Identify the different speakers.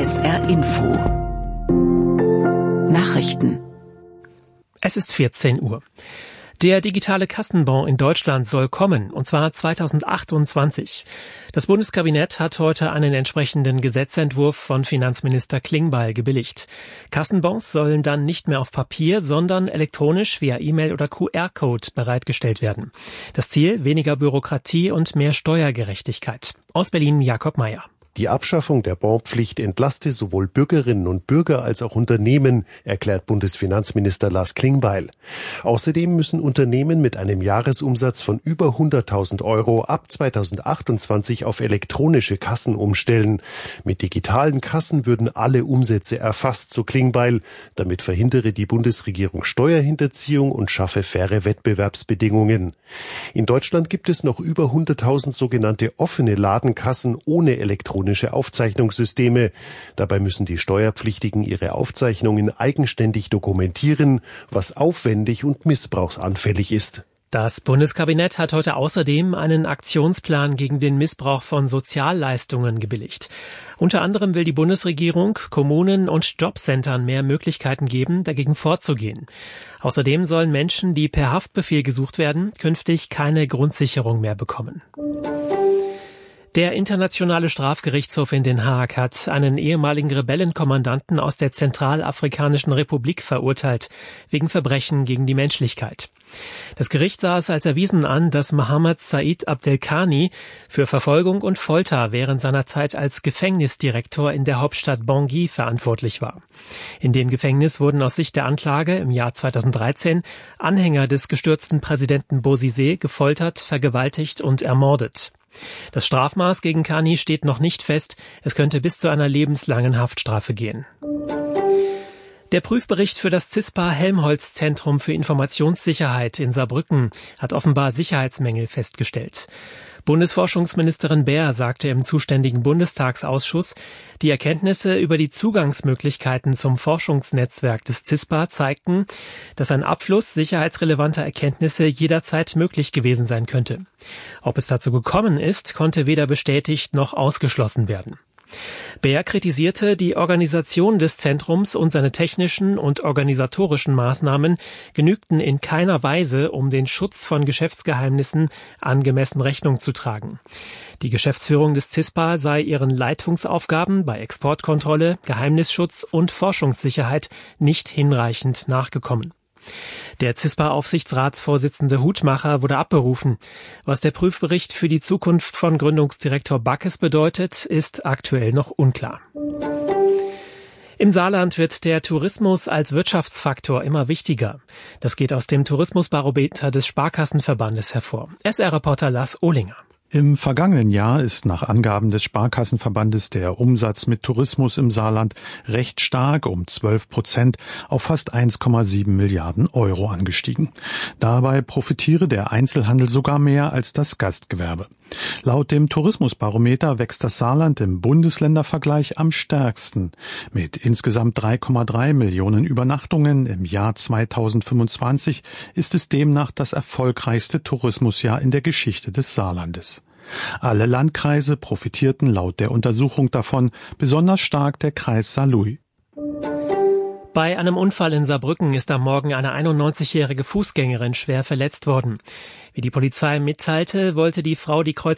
Speaker 1: SR Info. Nachrichten.
Speaker 2: Es ist 14 Uhr. Der digitale Kassenbon in Deutschland soll kommen, und zwar 2028. Das Bundeskabinett hat heute einen entsprechenden Gesetzentwurf von Finanzminister Klingbeil gebilligt. Kassenbons sollen dann nicht mehr auf Papier, sondern elektronisch via E-Mail oder QR-Code bereitgestellt werden. Das Ziel: weniger Bürokratie und mehr Steuergerechtigkeit. Aus Berlin Jakob Meyer.
Speaker 3: Die Abschaffung der Bonpflicht entlaste sowohl Bürgerinnen und Bürger als auch Unternehmen, erklärt Bundesfinanzminister Lars Klingbeil. Außerdem müssen Unternehmen mit einem Jahresumsatz von über 100.000 Euro ab 2028 auf elektronische Kassen umstellen. Mit digitalen Kassen würden alle Umsätze erfasst, so Klingbeil. Damit verhindere die Bundesregierung Steuerhinterziehung und schaffe faire Wettbewerbsbedingungen. In Deutschland gibt es noch über 100.000 sogenannte offene Ladenkassen ohne elektronische Aufzeichnungssysteme. Dabei müssen die Steuerpflichtigen ihre Aufzeichnungen eigenständig dokumentieren, was aufwendig und missbrauchsanfällig ist.
Speaker 2: Das Bundeskabinett hat heute außerdem einen Aktionsplan gegen den Missbrauch von Sozialleistungen gebilligt. Unter anderem will die Bundesregierung Kommunen und Jobcentern mehr Möglichkeiten geben, dagegen vorzugehen. Außerdem sollen Menschen, die per Haftbefehl gesucht werden, künftig keine Grundsicherung mehr bekommen. Der Internationale Strafgerichtshof in Den Haag hat einen ehemaligen Rebellenkommandanten aus der Zentralafrikanischen Republik verurteilt, wegen Verbrechen gegen die Menschlichkeit. Das Gericht sah es als erwiesen an, dass Mohammed Said Abdelkani für Verfolgung und Folter während seiner Zeit als Gefängnisdirektor in der Hauptstadt Bangui verantwortlich war. In dem Gefängnis wurden aus Sicht der Anklage im Jahr 2013 Anhänger des gestürzten Präsidenten Bozizé gefoltert, vergewaltigt und ermordet. Das Strafmaß gegen Kani steht noch nicht fest. Es könnte bis zu einer lebenslangen Haftstrafe gehen. Der Prüfbericht für das CISPA Helmholtz-Zentrum für Informationssicherheit in Saarbrücken hat offenbar Sicherheitsmängel festgestellt. Bundesforschungsministerin Baer sagte im zuständigen Bundestagsausschuss, die Erkenntnisse über die Zugangsmöglichkeiten zum Forschungsnetzwerk des CISPA zeigten, dass ein Abfluss sicherheitsrelevanter Erkenntnisse jederzeit möglich gewesen sein könnte. Ob es dazu gekommen ist, konnte weder bestätigt noch ausgeschlossen werden. Baer kritisierte, die Organisation des Zentrums und seine technischen und organisatorischen Maßnahmen genügten in keiner Weise, um den Schutz von Geschäftsgeheimnissen angemessen Rechnung zu tragen. Die Geschäftsführung des CISPA sei ihren Leitungsaufgaben bei Exportkontrolle, Geheimnisschutz und Forschungssicherheit nicht hinreichend nachgekommen. Der CISPA-Aufsichtsratsvorsitzende Hutmacher wurde abberufen. Was der Prüfbericht für die Zukunft von Gründungsdirektor Backes bedeutet, ist aktuell noch unklar. Im Saarland wird der Tourismus als Wirtschaftsfaktor immer wichtiger. Das geht aus dem Tourismusbarometer des Sparkassenverbandes hervor. SR-Reporter Lars Ohlinger.
Speaker 4: Im vergangenen Jahr ist nach Angaben des Sparkassenverbandes der Umsatz mit Tourismus im Saarland recht stark um 12% auf fast 1,7 Milliarden Euro angestiegen. Dabei profitiere der Einzelhandel sogar mehr als das Gastgewerbe. Laut dem Tourismusbarometer wächst das Saarland im Bundesländervergleich am stärksten. Mit insgesamt 3,3 Millionen Übernachtungen im Jahr 2025 ist es demnach das erfolgreichste Tourismusjahr in der Geschichte des Saarlandes. Alle Landkreise profitierten laut der Untersuchung davon, besonders stark der Kreis Saarlouis.
Speaker 2: Bei einem Unfall in Saarbrücken ist am Morgen eine 91-jährige Fußgängerin schwer verletzt worden. Wie die Polizei mitteilte, wollte die Frau die